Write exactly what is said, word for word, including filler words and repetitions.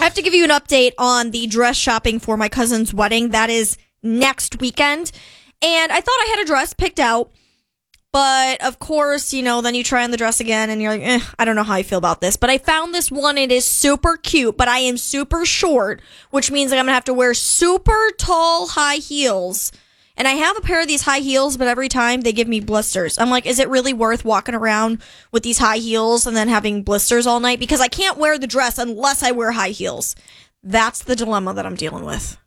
have to give you an update on the dress shopping for my cousin's wedding. That is next weekend. And I thought I had a dress picked out. But, of course, you know, then you try on the dress again and you're like, eh, I don't know how I feel about this. But I found this one. It is super cute, but I am super short, which means that I'm going to have to wear super tall high heels. And I have a pair of these high heels, but every time they give me blisters. I'm like, is it really worth walking around with these high heels and then having blisters all night? Because I can't wear the dress unless I wear high heels. That's the dilemma that I'm dealing with.